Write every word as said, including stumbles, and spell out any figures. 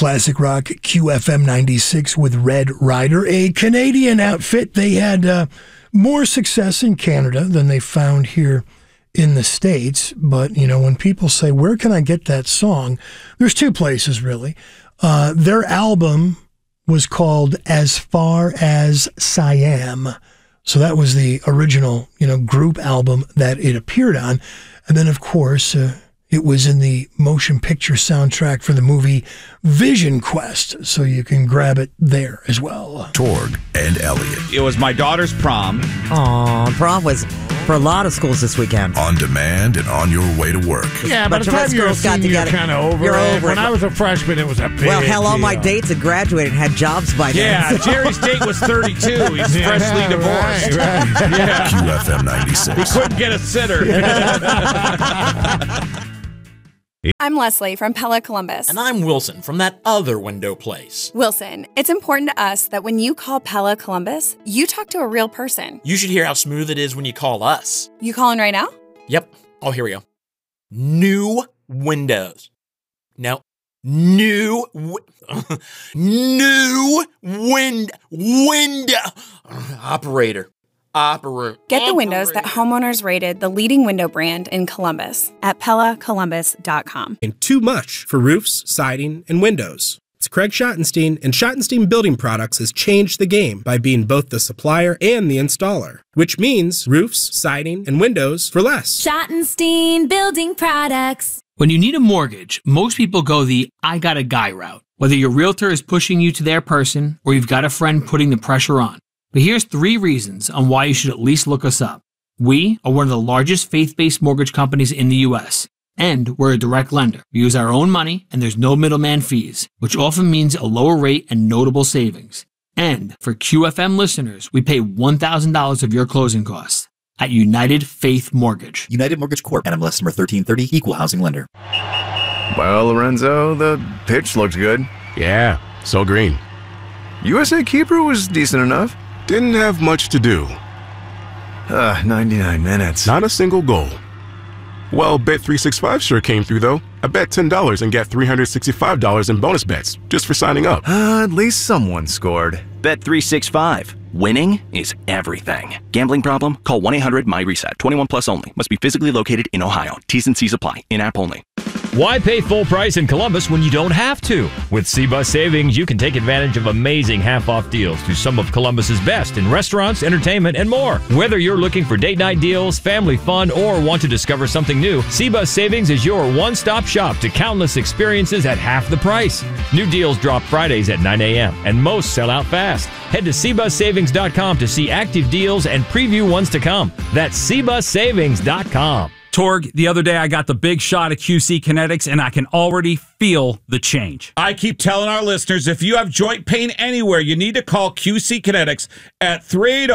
classic rock Q F M ninety-six with Red Rider, a Canadian outfit. They had uh, more success in Canada than they found here in the States. But, you know, when people say, where can I get that song? There's two places, really. Uh, their album was called As Far As Siam. So that was the original, you know, group album that it appeared on. And then, of course, uh, it was in the motion picture soundtrack for the movie Vision Quest, so you can grab it there as well. Torg and Elliot. It was my daughter's prom. Aw, prom was for a lot of schools this weekend. On demand and on your way to work. Yeah, by Bunch the of time us you're a girls got senior, you're together. kind of over You're it. over When it. I was a freshman, it was a big Well, hell, all deal. my dates had graduated and had jobs by then. Yeah, Jerry's date was thirty-two. He's Yeah, freshly divorced. right, right. Yeah. Q F M He ninety-six. couldn't get a sitter. I'm Leslie from Pella Columbus. And I'm Wilson from that other window place. Wilson, it's important to us that when you call Pella Columbus, you talk to a real person. You should hear how smooth it is when you call us. You calling right now? Yep. Oh, here we go. New windows. No. New. W- new wind. Window. Operator. Operator. Get the windows that homeowners rated the leading window brand in Columbus at Pella Columbus dot com. And too much for roofs, siding, and windows. It's Craig Schottenstein, and Schottenstein Building Products has changed the game by being both the supplier and the installer, which means roofs, siding, and windows for less. Schottenstein Building Products. When you need a mortgage, most people go the I got a guy route, whether your realtor is pushing you to their person or you've got a friend putting the pressure on. But here's three reasons on why you should at least look us up. We are one of the largest faith-based mortgage companies in the U S, and we're a direct lender. We use our own money, and there's no middleman fees, which often means a lower rate and notable savings. And for Q F M listeners, we pay one thousand dollars of your closing costs at United Faith Mortgage. United Mortgage Corp. N M L S number thirteen thirty, Equal Housing Lender. Well, Lorenzo, the pitch looked good. Yeah, so green. U S A keeper was decent enough. Didn't have much to do. Uh, ninety-nine minutes. Not a single goal. Well, Bet three sixty-five sure came through, though. I bet ten dollars and get three hundred sixty-five dollars in bonus bets just for signing up. Uh, at least someone scored. Bet three sixty-five. Winning is everything. Gambling problem? Call one eight hundred M Y RESET. twenty-one plus only. Must be physically located in Ohio. T's and C's apply. In-app only. Why pay full price in Columbus when you don't have to? With C-Bus Savings, you can take advantage of amazing half-off deals to some of Columbus's best in restaurants, entertainment, and more. Whether you're looking for date night deals, family fun, or want to discover something new, C-Bus Savings is your one-stop shop to countless experiences at half the price. New deals drop Fridays at nine a.m., and most sell out fast. Head to C bus savings dot com to see active deals and preview ones to come. That's C bus savings dot com. Torg, the other day I got the big shot of Q C Kinetics, and I can already feel the change. I keep telling our listeners, if you have joint pain anywhere, you need to call Q C Kinetics at three eight zero